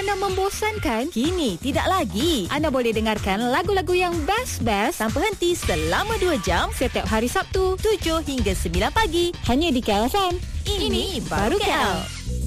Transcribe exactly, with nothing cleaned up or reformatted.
anda membosankan? Kini tidak lagi. Anda boleh dengarkan lagu-lagu yang best-best tanpa henti selama dua jam setiap hari Sabtu tujuh hingga sembilan pagi hanya di K L F M. Ini baru K L.